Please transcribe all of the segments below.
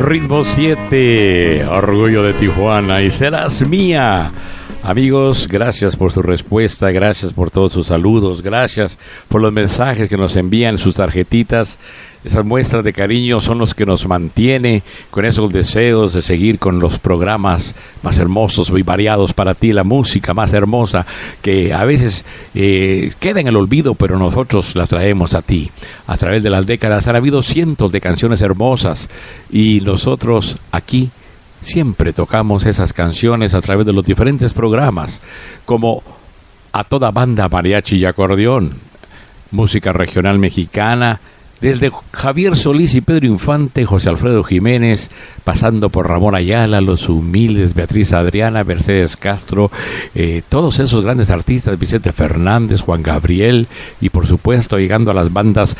Ritmo 7, Orgullo de Tijuana y Serás Mía. Amigos, gracias por su respuesta, gracias por todos sus saludos, gracias por los mensajes que nos envían, sus tarjetitas. Esas muestras de cariño son los que nos mantiene con esos deseos de seguir con los programas más hermosos y variados para ti, la música más hermosa que a veces queda en el olvido, pero nosotros las traemos a ti. A través de las décadas han habido cientos de canciones hermosas y nosotros aquí siempre tocamos esas canciones a través de los diferentes programas, como A Toda Banda Mariachi y Acordeón, música regional mexicana, desde Javier Solís y Pedro Infante, José Alfredo Jiménez, pasando por Ramón Ayala, Los Humildes, Beatriz Adriana, Mercedes Castro, todos esos grandes artistas, Vicente Fernández, Juan Gabriel, y por supuesto llegando a las bandas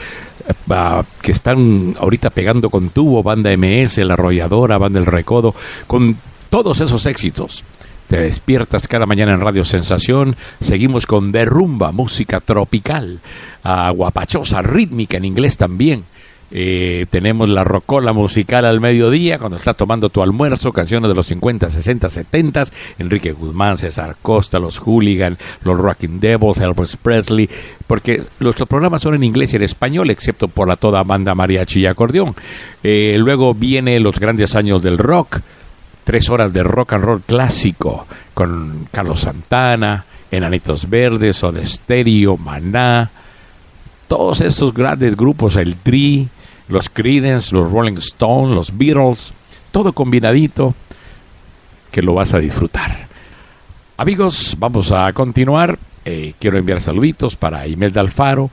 que están ahorita pegando con tubo, Banda MS, La Arrolladora, Banda El Recodo, con todos esos éxitos. Te despiertas cada mañana en Radio Sensación. Seguimos con De Rumba, música tropical, guapachosa, rítmica en inglés también. Tenemos la rocola musical al mediodía, cuando estás tomando tu almuerzo, canciones de los 50, 60, 70, Enrique Guzmán, César Costa, los Hooligan, los Rockin' Devils, Elvis Presley, porque nuestros programas son en inglés y en español, excepto por la Toda Banda Mariachi y Acordeón. Luego viene los grandes años del rock, 3 horas de rock and roll clásico, con Carlos Santana, Enanitos Verdes, Soda Stereo, Maná, todos estos grandes grupos, el Tri, los Creedence, los Rolling Stones, los Beatles, todo combinadito, que lo vas a disfrutar. Amigos, vamos a continuar. Quiero enviar saluditos para Imelda Alfaro,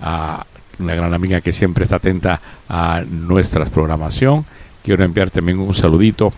una gran amiga que siempre está atenta a nuestra programación. Quiero enviar también un saludito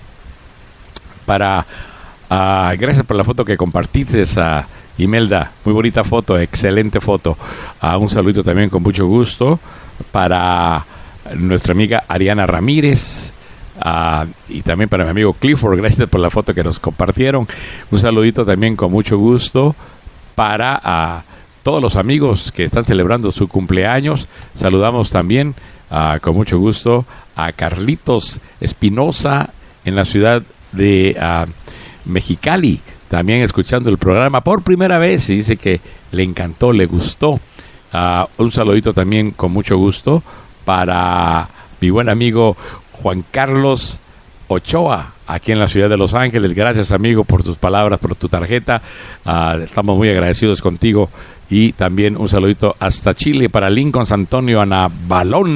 para gracias por la foto que compartiste, Imelda, muy bonita foto, excelente foto. Un saludito también con mucho gusto para nuestra amiga Ariana Ramírez, y también para mi amigo Clifford, gracias por la foto que nos compartieron. Un saludito también con mucho gusto para todos los amigos que están celebrando su cumpleaños. Saludamos también con mucho gusto a Carlitos Espinosa en la ciudad de Mexicali, también escuchando el programa por primera vez y dice que le encantó, le gustó. Un saludito también con mucho gusto para mi buen amigo Juan Carlos Ochoa, aquí en la ciudad de Los Ángeles. Gracias, amigo, por tus palabras, por tu tarjeta. Estamos muy agradecidos contigo. Y también un saludito hasta Chile para Lincoln Antonio Anabalón.